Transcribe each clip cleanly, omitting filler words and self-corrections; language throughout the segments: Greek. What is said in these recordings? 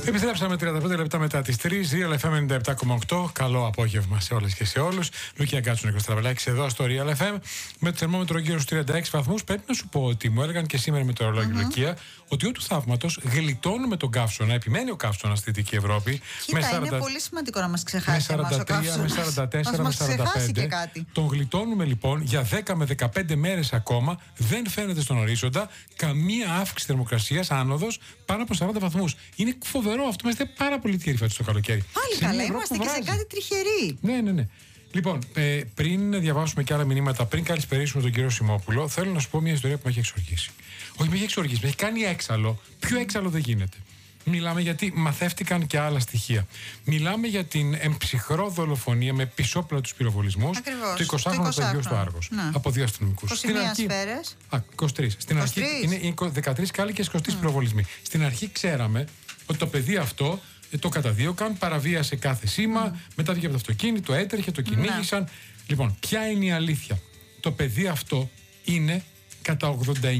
Επιστρέψαμε 35 λεπτά μετά τις 3, Real FM 97,8. Καλό απόγευμα σε όλες και σε όλους. Λουκία Γκάτσου, Νίκος Τραβελάκης εδώ στο Real FM. Με το θερμόμετρο γύρω στους 36 βαθμούς. Πρέπει να σου πω ότι μου έλεγαν και σήμερα με το ρολόγιο Λουκία ότι ο του θαύματος γλιτώνουμε τον καύσωνα. Επιμένει ο καύσωνας στη Δυτική Ευρώπη. Κοίτα, είναι πολύ σημαντικό να μας ξεχάσει. Με 43, με 44, με 45. Τον γλιτώνουμε λοιπόν για 10 με 15 μέρες ακόμα. Δεν φαίνεται στον ορίζοντα καμία αύξηση θερμοκρασίας, άνοδος πάνω από 40 βαθμούς. Είναι φοβερό αυτό. Είμαστε πάρα πολύ τυχεροί φέτος το καλοκαίρι. Πάλι καλά, είμαστε και σε κάτι τριχερή. Ναι. Λοιπόν, πριν διαβάσουμε και άλλα μηνύματα, πριν καλησπερίσουμε τον κύριο Σιμόπουλο, θέλω να σου πω μια ιστορία που με έχει εξοργήσει. Όχι, με έχει εξοργήσει, με έχει κάνει έξαλλο. Πιο έξαλλο δεν γίνεται. Μιλάμε γιατί μαθεύτηκαν και άλλα στοιχεία. Μιλάμε για την εμψυχρό δολοφονία με πισόπλατους πυροβολισμούς του 20χρονου παιδιού στο Άργος. Ναι. Από δύο αστυνομικούς. 21 σφαίρες. 23. Στην αρχή είναι 13 κάλικες, 23 πυροβολισμοί. Στην αρχή ξέραμε ότι το παιδί αυτό το καταδίωκαν, παραβίασε κάθε σήμα, μετά βγήκε από το αυτοκίνητο, έτρεχε, το κυνήγησαν. Λοιπόν, ποια είναι η αλήθεια? Το παιδί αυτό είναι κατά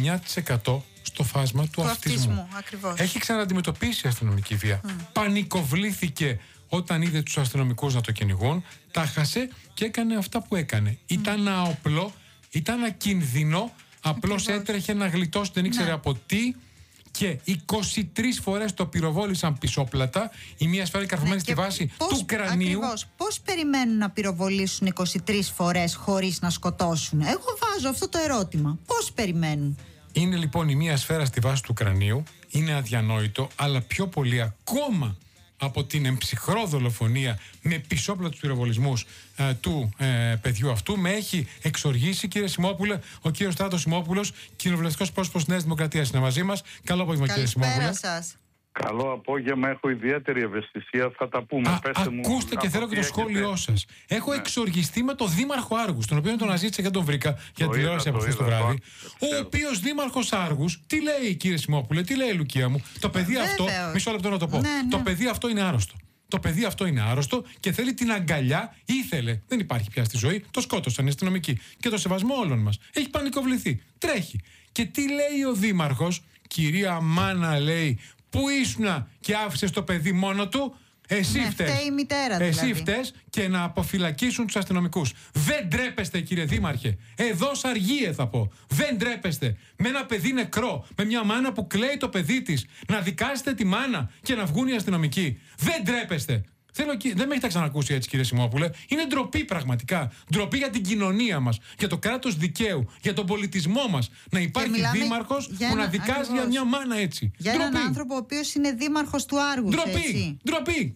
89% στο φάσμα του αυτισμού. Έχει ξαναντιμετωπίσει αστυνομική βία. Πανικοβλήθηκε όταν είδε τους αστυνομικούς να το κυνηγούν, τα χάσε και έκανε αυτά που έκανε. Ήταν αοπλό, ήταν ακίνδυνο, απλώς έτρεχε να γλιτώσει, δεν ήξερε από τι. Και 23 φορές το πυροβόλησαν πισόπλατα, η μία σφαίρα καρφωμένη στη βάση του κρανίου. Ακριβώς. Πώς περιμένουν να πυροβολήσουν 23 φορές χωρίς να σκοτώσουν? Εγώ βάζω αυτό το ερώτημα. Πώς περιμένουν? Είναι λοιπόν η μία σφαίρα στη βάση του κρανίου, είναι αδιανόητο, αλλά πιο πολύ ακόμα από την εμψυχρό δολοφονία με πισόπλατους πυροβολισμούς του παιδιού αυτού, με έχει εξοργήσει, κύριε Σιμόπουλε, ο κύριος Στράτος Σιμόπουλος, κοινοβουλευτικός πρόσωπος της Νέας Δημοκρατίας, είναι μαζί μας. Καλό απόγευμα, κύριε Σιμόπουλε. Καλησπέρα σας. Καλό απόγευμα, έχω ιδιαίτερη ευαισθησία, θα τα πούμε. Ακούστε και θέλω και το σχόλιο σας. Έχω εξοργιστεί με τον Δήμαρχο Άργους, τον οποίο τον αναζήτησα και τον βρήκα για τηλεόραση από χθες το βράδυ. Ο οποίος Δήμαρχος Άργους, τι λέει, κύριε Σιμόπουλε, τι λέει, Λουκία μου? Το παιδί αυτό, μισό λεπτό να το πω. Το παιδί αυτό είναι άρρωστο. Το παιδί αυτό είναι άρρωστο και θέλει την αγκαλιά, ήθελε, δεν υπάρχει πια στη ζωή, το σκότωσαν οι αστυνομικοί. Και το σεβασμό όλων μας. Έχει πανικοβληθεί. Τρέχει. Και τι λέει ο Δήμαρχος? Κυρία Μάνα, λέει, πού ήσουνα και άφησες το παιδί μόνο του? Εσύ φταίς. Φταίει η μητέρα, δηλαδή. Εσύ φταίς και να αποφυλακίσουν τους αστυνομικούς. Δεν τρέπεστε, κύριε Δήμαρχε. Εδώ σαργίε θα πω. Δεν τρέπεστε. Με ένα παιδί νεκρό, με μια μάνα που κλαίει το παιδί της, να δικάσετε τη μάνα και να βγουν οι αστυνομικοί. Δεν τρέπεστε. Δεν με έχετε ξανακούσει έτσι, κύριε Σιμόπουλε. Είναι ντροπή πραγματικά. Ντροπή για την κοινωνία μας, για το κράτος δικαίου, για τον πολιτισμό μας. Να υπάρχει δήμαρχος που να δικάζει για μια μάνα έτσι. Για έναν άνθρωπο ο οποίος είναι δήμαρχος του Άργους. Ντροπή.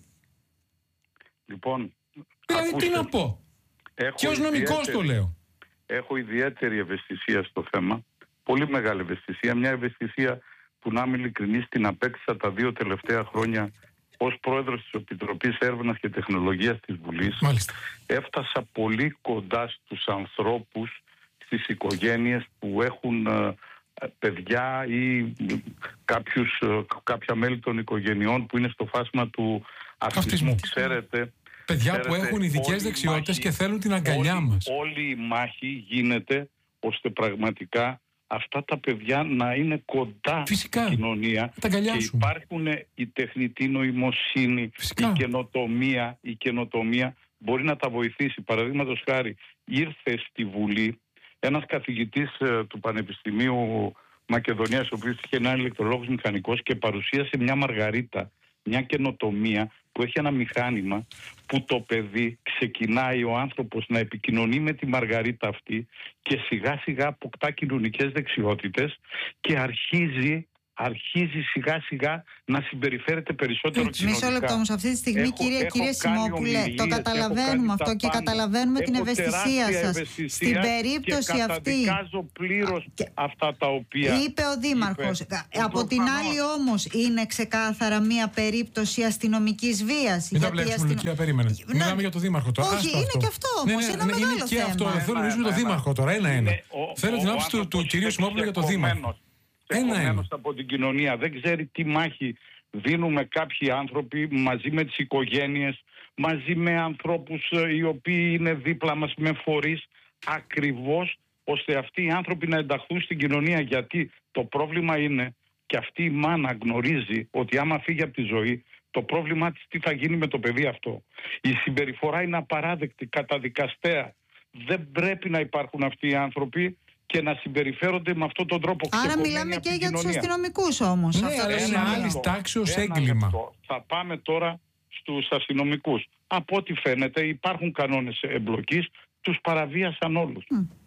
Λοιπόν. Δηλαδή, τι να πω. Και ως νομικός το λέω. Έχω ιδιαίτερη ευαισθησία στο θέμα. Πολύ μεγάλη ευαισθησία. Μια ευαισθησία που, να είμαι ειλικρινής, την απέκτησα τα 2 τελευταία χρόνια ως πρόεδρος της Επιτροπής Έρευνας και Τεχνολογίας της Βουλής. Μάλιστα. Έφτασα πολύ κοντά στους ανθρώπους, στις οικογένειες που έχουν παιδιά ή κάποια μέλη των οικογενειών που είναι στο φάσμα του αυτισμού. Ξέρετε, παιδιά που έχουν ειδικές δεξιότητες και θέλουν την αγκαλιά μας. Όλη η μάχη γίνεται ώστε πραγματικά αυτά τα παιδιά να είναι κοντά στην κοινωνία και υπάρχουν η τεχνητή νοημοσύνη, η καινοτομία μπορεί να τα βοηθήσει. Παραδείγματος χάρη, ήρθε στη Βουλή ένας καθηγητής του Πανεπιστημίου Μακεδονίας, ο οποίος είχε ένα ηλεκτρολόγος μηχανικός και παρουσίασε μια μαργαρίτα, μια καινοτομία που έχει ένα μηχάνημα που το παιδί ξεκινάει ο άνθρωπος να επικοινωνεί με τη μαργαρίτα αυτή και σιγά σιγά αποκτά κοινωνικές δεξιότητες και αρχίζει σιγά σιγά να συμπεριφέρεται περισσότερο κοινωνικά. Μισό λεπτό όμως, αυτή τη στιγμή κύριε Σιμόπουλε, το καταλαβαίνουμε αυτό και καταλαβαίνουμε την ευαισθησία σας. Στην περίπτωση αυτή καταδικάζω πλήρως αυτά τα οποία είπε ο Δήμαρχος. Από την άλλη όμως είναι ξεκάθαρα μία περίπτωση αστυνομικής βίας. Μην τα βλέπουμε, Λουκία, περίμενε. Μιλάμε για το Δήμαρχο τώρα. Όχι, είναι και αυτό όμως, ένα μεγάλο θέμα. Θέλω να μιλήσουμε το Δήμαρχο τώρα, ένα-ένα. Θέλω την άποψη του κυρίου Σιμόπουλου για το Δήμαρχο. Εκομμένος από την κοινωνία, δεν ξέρει τι μάχη δίνουμε κάποιοι άνθρωποι μαζί με τις οικογένειες, μαζί με ανθρώπους οι οποίοι είναι δίπλα μας, με φορείς, ακριβώς ώστε αυτοί οι άνθρωποι να ενταχθούν στην κοινωνία. Γιατί το πρόβλημα είναι και αυτή η μάνα γνωρίζει ότι άμα φύγει από τη ζωή, το πρόβλημά της τι θα γίνει με το παιδί αυτό. Η συμπεριφορά είναι απαράδεκτη, καταδικαστέα. Δεν πρέπει να υπάρχουν αυτοί οι άνθρωποι και να συμπεριφέρονται με αυτόν τον τρόπο. Άρα μιλάμε και για τους αστυνομικούς όμως. Ναι, αλλά είναι άλλη τάξεως έγκλημα. Θα πάμε τώρα στους αστυνομικούς. Από ό,τι φαίνεται υπάρχουν κανόνες εμπλοκής, τους παραβίασαν όλους.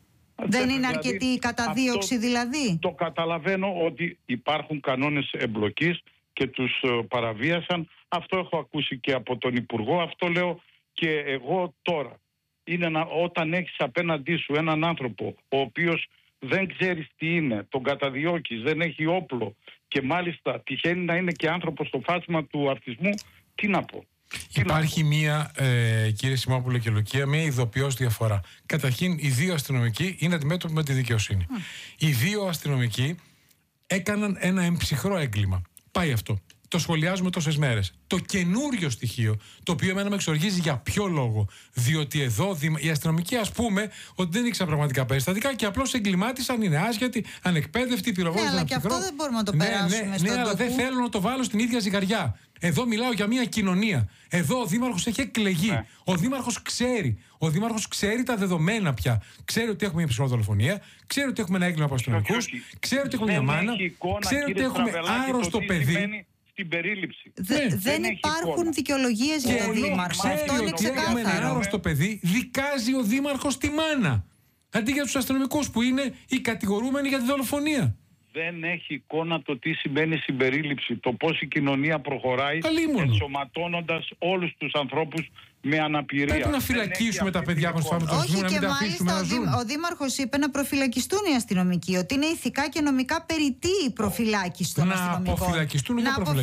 Δεν είναι αρκετή η καταδίωξη δηλαδή? Το καταλαβαίνω ότι υπάρχουν κανόνες εμπλοκής και τους παραβίασαν. Αυτό έχω ακούσει και από τον Υπουργό, αυτό λέω και εγώ τώρα. Είναι όταν έχεις απέναντί σου έναν άνθρωπο ο οποίος δεν ξέρεις τι είναι, τον καταδιώκεις, δεν έχει όπλο και μάλιστα τυχαίνει να είναι και άνθρωπος στο φάσμα του αυτισμού, τι να πω. Υπάρχει μία, κύριε Σιμόπουλε και Λουκία, μία ειδοποιώς διαφορά. Καταρχήν, οι δύο αστυνομικοί είναι αντιμέτωποι με τη δικαιοσύνη. Οι δύο αστυνομικοί έκαναν ένα εμψυχρό έγκλημα. Πάει αυτό. Το σχολιάζουμε τόσες μέρες. Το καινούριο στοιχείο, το οποίο εμένα με εξοργίζει για ποιο λόγο. Διότι εδώ οι αστυνομικοί, ας πούμε, ότι δεν ήξεραν πραγματικά περιστατικά και απλώς εγκλημάτισαν, είναι άσχετοι, ανεκπαίδευτοι, πυροβόλησαν. Ναι, αλλά και αυτό δεν μπορούμε να το περάσουμε στον αλλά δεν θέλω να το βάλω στην ίδια ζυγαριά. Εδώ μιλάω για μια κοινωνία. Εδώ ο Δήμαρχος έχει εκλεγεί. Ναι. Ο Δήμαρχος ξέρει. Ο Δήμαρχος ξέρει τα δεδομένα πια. Ξέρει ότι έχουμε μια ψυχοδολοφονία, ξέρει ότι έχουμε ένα έγκλημα από αστυνομικούς, ξέρει ότι έχουμε μια μάνα, ξέρει ότι έχουμε άρρωστο παιδί. Στην περίληψη. Δεν υπάρχουν δικαιολογίες για τον Δήμαρχο. Αυτό είναι ξεκάθαρο. Έχουμε ένα άρρωστο παιδί, δικάζει ο Δήμαρχος τη μάνα. Αντί για τους αστυνομικούς που είναι οι κατηγορούμενοι για τη δολοφονία. Δεν έχει εικόνα το τι σημαίνει συμπερίληψη, το πώς η κοινωνία προχωράει ενσωματώνοντας όλους τους ανθρώπους με αναπηρία. Πρέπει να φυλακίσουμε τα παιδιά μας να μην τα αφήσουμε να ζουν. Ο Δήμαρχος είπε να προφυλακιστούν οι αστυνομικοί, ότι είναι ηθικά και νομικά περιττή η προφυλάκηση των αστυνομικών. Να αποφυλακιστούν,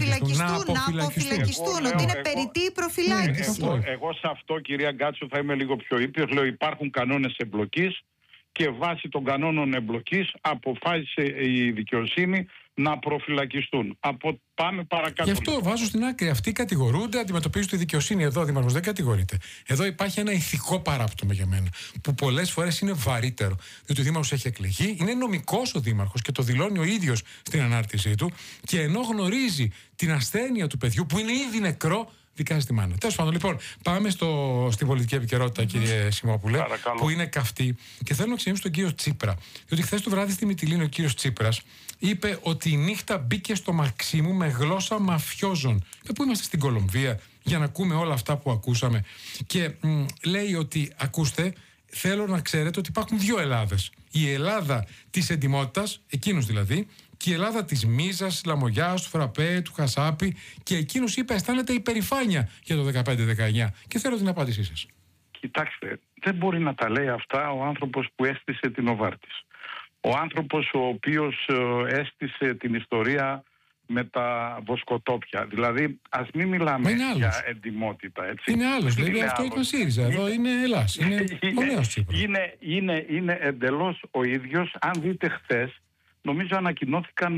ότι είναι περιττή η προφυλάκηση. Εγώ σε αυτό, κυρία Γκάτσο, θα είμαι λίγο πιο ήπιος. Λέω υπάρχουν κανόνες εμπλοκής και βάσει των κανόνων εμπλοκής αποφάσισε η δικαιοσύνη να προφυλακιστούν. Πάμε παρακάτω. Γι' αυτό βάζω στην άκρη. Αυτοί κατηγορούνται, αντιμετωπίζουν τη δικαιοσύνη. Εδώ ο Δήμαρχος δεν κατηγορείται. Εδώ υπάρχει ένα ηθικό παράπτωμα για μένα, που πολλές φορές είναι βαρύτερο. Διότι ο Δήμαρχος έχει εκλεγεί, είναι νομικός ο Δήμαρχος και το δηλώνει ο ίδιος στην ανάρτησή του. Και ενώ γνωρίζει την ασθένεια του παιδιού, που είναι ήδη νεκρό, δικάζει τη μάνα. Τέλος πάντων, λοιπόν, πάμε στην πολιτική επικαιρότητα, κύριε Σιμόπουλε, που είναι καυτή. Και θέλω να ξεκινήσω τον κύριο Τσίπρα. Διότι χθες το βράδυ στη Μυτιλήνη ο κύριος Τσίπρας είπε ότι η νύχτα μπήκε στο Μαξίμου με γλώσσα μαφιόζων. Πού είμαστε στην Κολομβία για να ακούμε όλα αυτά που ακούσαμε. Και λέει ότι, ακούστε, θέλω να ξέρετε ότι υπάρχουν δύο Ελλάδες. Η Ελλάδα της εντιμότητας, εκείνος δηλαδή, και η Ελλάδα της μίζας, λαμογιάς, του φραπέ, του χασάπι, και εκείνος είπε αισθάνεται υπερηφάνεια για το 15-19. Και θέλω την απάντησή σας. Κοιτάξτε, δεν μπορεί να τα λέει αυτά ο άνθρωπος που έστησε την Νοβάρτις. Ο άνθρωπος ο οποίος έστησε την ιστορία με τα βοσκοτόπια. Δηλαδή, ας μην μιλάμε για εντιμότητα. Έτσι. Είναι άλλος. Δηλαδή, αυτό ήταν ΣΥΡΙΖΑ. Εδώ είναι Ελλάς. Είναι ο νέος Τσίπρας. Είναι εντελώς ο ίδιος. Αν δείτε χθες, νομίζω ανακοινώθηκαν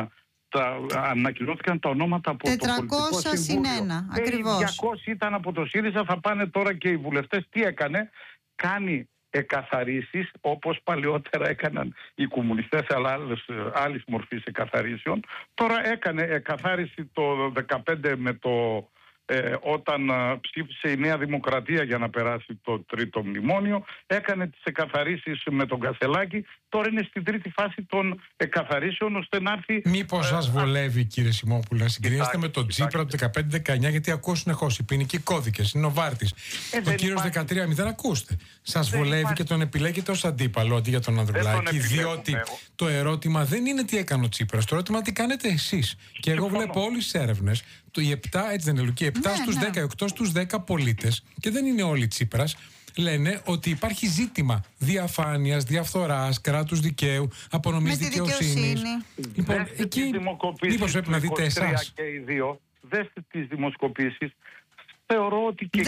τα ονόματα από 400 το πολιτικό συμβούλιο. 400 ακριβώς. 200 ήταν από το ΣΥΡΙΖΑ, θα πάνε τώρα και οι βουλευτές. Τι έκανε? Κάνει εκαθαρίσεις, όπως παλαιότερα έκαναν οι κομμουνιστές, αλλά άλλης μορφής εκαθαρίσεων. Τώρα έκανε εκαθάριση το 2015 με το... όταν ψήφισε η Νέα Δημοκρατία για να περάσει το τρίτο μνημόνιο, έκανε τις εκαθαρίσεις με τον Κασελάκη. Τώρα είναι στην τρίτη φάση των εκαθαρίσεων, ώστε να έρθει... Μήπως σας βολεύει, κύριε Σιμόπουλε, να συγκρίνεστε με τον Τσίπρα του 15-19, γιατί ακούω συνεχώς οι ποινικοί κώδικες, είναι ο Βάρτης. Ο κύριος 13-0, ακούστε. Σας βολεύει και τον επιλέγετε ως αντίπαλο αντί για τον Ανδρουλάκη, διότι το ερώτημα δεν είναι τι έκανε ο Τσίπρας, το ερώτημα τι κάνετε εσείς. Και εγώ βλέπω όλες τις έρευνες, οι 7, έτσι δεν είναι, Λουκί, 7 στους 10, 8 στους 10 πολίτες, και δεν είναι όλοι Τσίπρας, λένε ότι υπάρχει ζήτημα διαφάνειας, διαφθοράς, κράτους δικαίου, απονομής δικαιοσύνης. Λοιπόν, εκεί μήπως πρέπει να δείτε εσάς. Και οι δύο, δέστε τις δημοσκοπήσεις. Θεωρώ ότι και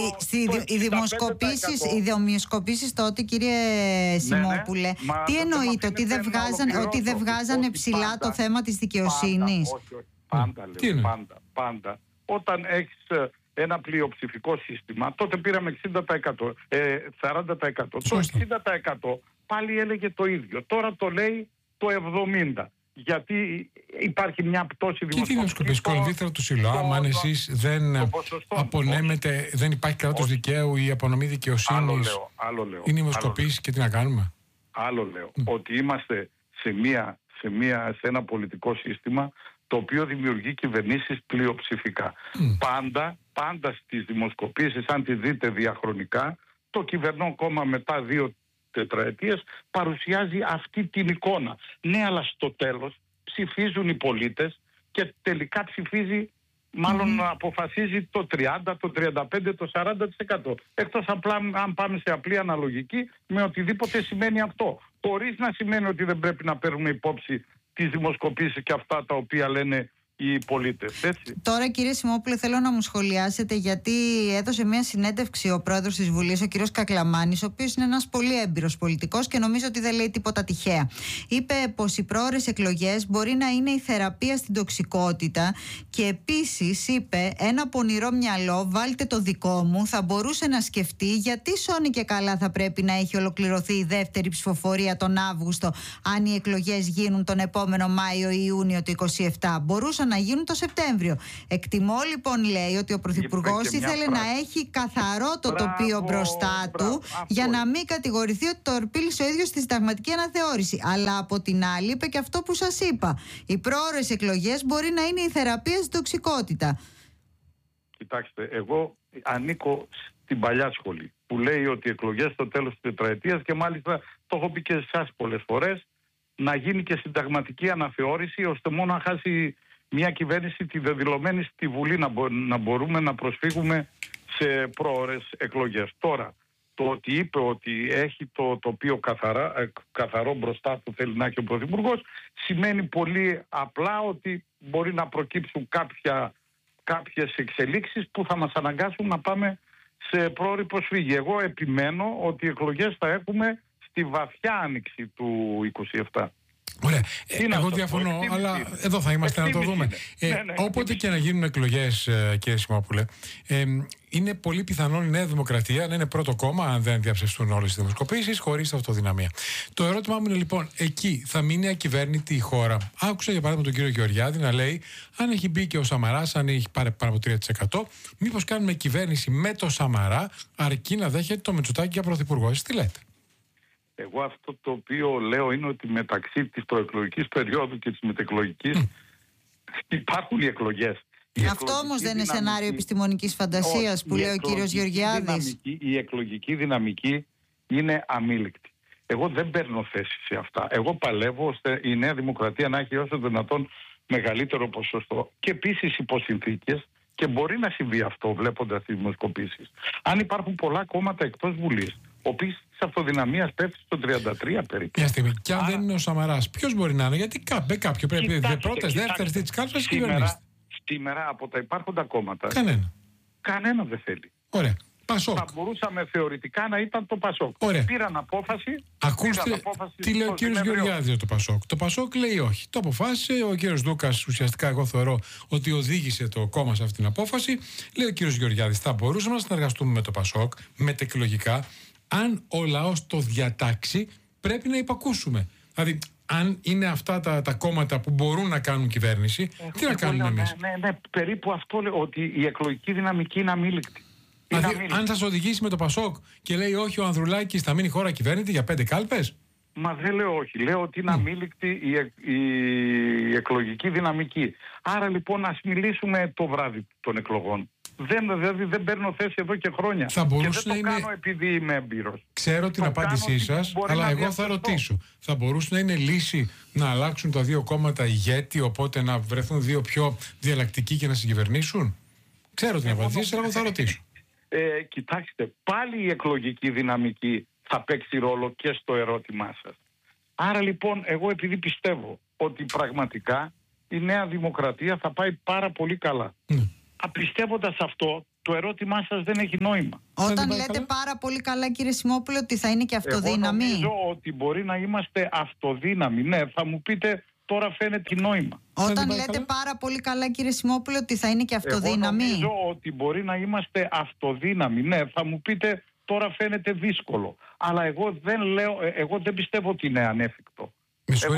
οι δημοσκοπήσεις τότε, κύριε Σιμόπουλε, τι εννοείτε, ότι δεν βγάζανε ψηλά το θέμα της δικαιοσύνης? Πάντα. Όταν έχεις ένα πλειοψηφικό σύστημα, τότε πήραμε 60%, 40%. Το 60% πάλι έλεγε το ίδιο. Τώρα το λέει το 70%. γιατί υπάρχει μια πτώση δημοσκοπήσεων. Και τι δημοσκοπήσεις, κολυμβήθρα του Σιλοάμ, αν εσείς δεν απονέμετε, δεν υπάρχει κράτος δικαίου ή απονομή δικαιοσύνης, είναι δημοσκοπήσεις και τι να κάνουμε. Άλλο λέω, ότι είμαστε σε ένα πολιτικό σύστημα το οποίο δημιουργεί κυβερνήσεις πλειοψηφικά. Πάντα στις δημοσκοπήσεις, αν τις δείτε διαχρονικά, το κυβερνών κόμμα μετά 2 τετραετίες παρουσιάζει αυτή την εικόνα. Ναι, αλλά στο τέλος ψηφίζουν οι πολίτες και τελικά ψηφίζει, μάλλον αποφασίζει το 30, το 35, το 40%. Εκτός απλά αν πάμε σε απλή αναλογική με οτιδήποτε σημαίνει αυτό. Χωρίς να σημαίνει ότι δεν πρέπει να παίρνουμε υπόψη τις δημοσκοπήσεις και αυτά τα οποία λένε οι πολίτες, έτσι. Τώρα, κύριε Σιμόπουλε, θέλω να μου σχολιάσετε, γιατί έδωσε μια συνέντευξη ο πρόεδρος της Βουλής, ο κύριος Κακλαμάνης, ο οποίος είναι ένας πολύ έμπειρος πολιτικός και νομίζω ότι δεν λέει τίποτα τυχαία. Είπε πως οι πρόωρες εκλογές μπορεί να είναι η θεραπεία στην τοξικότητα και επίσης είπε, ένα πονηρό μυαλό, βάλτε το δικό μου, θα μπορούσε να σκεφτεί γιατί σώνει και καλά θα πρέπει να έχει ολοκληρωθεί η δεύτερη ψηφοφορία τον Αύγουστο, αν οι εκλογές γίνουν τον επόμενο Μάιο ή Ιούνιο του 2027. Μπορούσαν να γίνουν το Σεπτέμβριο. Εκτιμώ λοιπόν, λέει, ότι ο Πρωθυπουργός ήθελε να έχει καθαρό το τοπίο μπροστά του για να μην κατηγορηθεί ότι το ορπίλησε ο ίδιος στη συνταγματική αναθεώρηση. Αλλά από την άλλη είπε και αυτό που σας είπα. Οι πρόωρες εκλογές μπορεί να είναι η θεραπεία στην τοξικότητα. Κοιτάξτε, εγώ ανήκω στην παλιά σχολή που λέει ότι οι εκλογές στο τέλος της τετραετίας, και μάλιστα το έχω πει και σε εσάς πολλές φορές, να γίνει και συνταγματική αναθεώρηση ώστε μόνο να χάσει μια κυβέρνηση τη δεδηλωμένη στη Βουλή να μπορούμε να προσφύγουμε σε πρόωρες εκλογές. Τώρα, το ότι είπε ότι έχει το τοπίο καθαρό μπροστά του, θέλει να έχει ο Πρωθυπουργός, σημαίνει πολύ απλά ότι μπορεί να προκύψουν κάποιες εξελίξεις που θα μας αναγκάσουν να πάμε σε πρόωρη προσφύγη. Εγώ επιμένω ότι οι εκλογές θα έχουμε στη βαθιά άνοιξη του 27. Ωραία. Εγώ διαφωνώ, αλλά εδώ θα είμαστε να το δούμε. Όποτε και να γίνουν εκλογές, κύριε Σιμόπουλε, είναι πολύ πιθανόν η Νέα Δημοκρατία να είναι πρώτο κόμμα, αν δεν διαψευστούν όλες τις δημοσκοπήσεις, χωρίς αυτοδυναμία. Το ερώτημά μου είναι λοιπόν, εκεί θα μείνει ακυβέρνητη η χώρα? Άκουσα για παράδειγμα τον κύριο Γεωργιάδη να λέει, αν έχει μπει και ο Σαμαράς, αν έχει πάρει πάνω από 3%, μήπως κάνουμε κυβέρνηση με το Σαμαρά, αρκεί να δέχεται το Μητσοτάκη για πρωθυπουργό? Εσείς τι λέτε? Εγώ αυτό το οποίο λέω είναι ότι μεταξύ της προεκλογικής περίοδου και της μετεκλογικής υπάρχουν οι εκλογές. Αυτό όμως δεν είναι σενάριο επιστημονικής φαντασίας που λέει ο κύριος Γεωργιάδης? Η εκλογική δυναμική είναι αμήλικτη. Εγώ δεν παίρνω θέση σε αυτά. Εγώ παλεύω ώστε η Νέα Δημοκρατία να έχει όσο δυνατόν μεγαλύτερο ποσοστό. Και επίσης υπό συνθήκες, και μπορεί να συμβεί αυτό βλέποντας τις δημοσκοπήσεις, αν υπάρχουν πολλά κόμματα εκτός Βουλής, ο οποίος της αυτοδυναμίας πέφτει στο 33 περίπου. Μια στιγμή. Και αν δεν είναι ο Σαμαράς, ποιος μπορεί να είναι? Γιατί κάποιο πρέπει να πρώτες, δεύτερες, τις κάλπες κυβερνήσετε. Σήμερα από τα υπάρχοντα κόμματα. Κανένα δεν θέλει. Ωραία. Πασόκ. Θα μπορούσαμε θεωρητικά να ήταν το Πασόκ. Ωραία. Πήραν απόφαση. Ακούστε τι λέει ο κύριος Γεωργιάδης για το Πασόκ. Το Πασόκ λέει όχι. Το αποφάσισε. Ο κύριος Δούκας, ουσιαστικά εγώ θεωρώ ότι οδήγησε το κόμμα σε αυτή την απόφαση. Λέει ο κύριος Γεωργιάδης, θα μπορούσαμε να συνεργαστούμε με το Πασόκ μετεκλογικά. Αν ο λαός το διατάξει, πρέπει να υπακούσουμε. Δηλαδή, αν είναι αυτά τα κόμματα που μπορούν να κάνουν κυβέρνηση, τι να κάνουμε εμείς? Ναι, περίπου αυτό λέω, ότι η εκλογική δυναμική είναι αμήλικτη. Δηλαδή, αν σας οδηγήσει με το Πασόκ και λέει όχι, ο Ανδρουλάκης θα μείνει η χώρα κυβέρνητη για 5 κάλπες. Μα δεν λέω όχι. Λέω ότι είναι αμήλικτη η εκλογική δυναμική. Άρα λοιπόν ας μιλήσουμε το βράδυ των εκλογών. Δεν παίρνω θέση εδώ και χρόνια. Θα μπορούσε και δεν το κάνω επειδή είμαι έμπειρος. Ξέρω την απάντησή σας, αλλά εγώ θα ρωτήσω. Θα μπορούσε να είναι λύση να αλλάξουν τα δύο κόμματα ηγέτη, οπότε να βρεθούν δύο πιο διαλλακτικοί και να συγκυβερνήσουν? Ξέρω την απάντησή, αλλά εγώ θα ρωτήσω. Κοιτάξτε, πάλι η εκλογική δυναμική θα παίξει ρόλο και στο ερώτημά σας. Άρα λοιπόν, εγώ επειδή πιστεύω ότι πραγματικά η Νέα Δημοκρατία θα πάει πάρα πολύ καλά. Απιστεύοντας αυτό, το ερώτημά σας δεν έχει νόημα. Όταν λέτε πάρα πολύ καλά, κύριε Σιμόπουλε, ότι θα είναι και αυτοδύναμη. Εγώ νομίζω ότι μπορεί να είμαστε αυτοδύναμοι. Ναι, θα μου πείτε, τώρα φαίνεται νόημα. Όταν λέτε πάρα πολύ καλά, κύριε Σιμόπουλε, ότι θα είναι και αυτοδύναμη. Εγώ νομίζω ότι μπορεί να είμαστε αυτοδύναμοι. Ναι, θα μου πείτε, τώρα φαίνεται δύσκολο. Αλλά εγώ δεν πιστεύω ότι είναι ανέφικτο.